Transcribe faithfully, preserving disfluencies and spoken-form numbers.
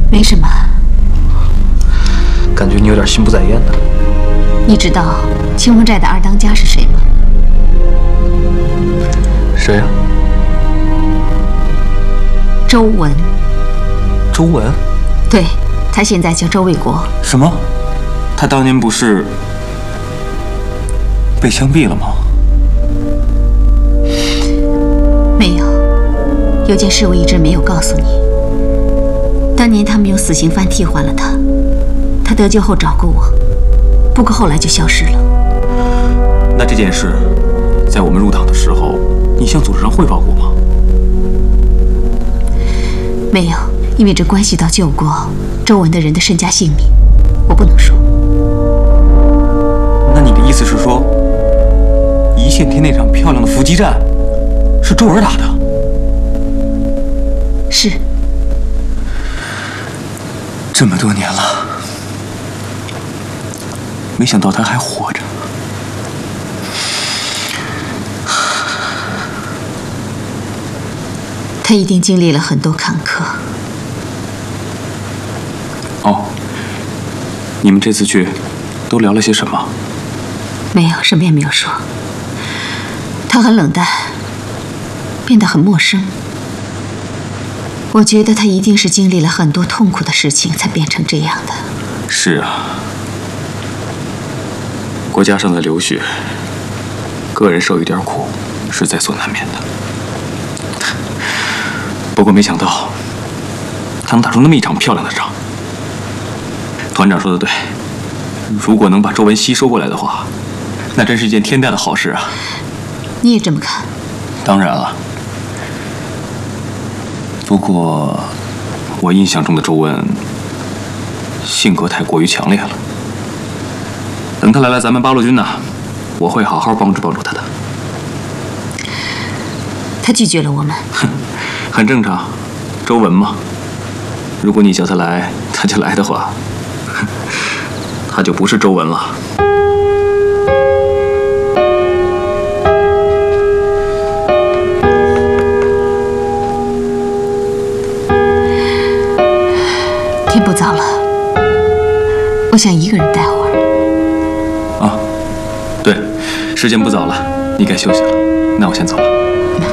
没什么。 感觉你有点心不在焉的。 你知道清风寨的二当家是谁吗？ 谁呀、啊？ 周文。 周文？ 对，他现在叫周卫国。 什么？他当年不是被枪毙了吗？ 没有，有件事我一直没有告诉你。当年他们用死刑犯替换了他，他得救后找过我，不过后来就消失了。 那这件事，在我们入党的时候，你向组织上汇报过吗？ 没有，因为这关系到救过周文的人的身家性命，我不能说。 那你的意思是说，一线天那场漂亮的伏击战，是周文打的？ 是。 这么多年了，没想到他还活着。 他一定经历了很多坎坷。 哦，你们这次去都聊了些什么？ 没有，什么也没有说。他很冷淡，变得很陌生。我觉得他一定是经历了很多痛苦的事情才变成这样的。 是啊，国家上的流血，个人受一点苦是在所难免的。不过没想到，他能打出那么一场漂亮的仗。团长说的对，如果能把周文吸收过来的话，那真是一件天大的好事啊！ 你也这么看？ 当然了。不过，我印象中的周文性格太过于强烈了。等他来了咱们八路军呢，我会好好帮助帮助他的。 他拒绝了我们。 哼，很正常，周文嘛。如果你叫他来，他就来的话，他就不是周文了。 天不早了，我想一个人待会儿。 啊，对，时间不早了，你该休息了。那我先走了。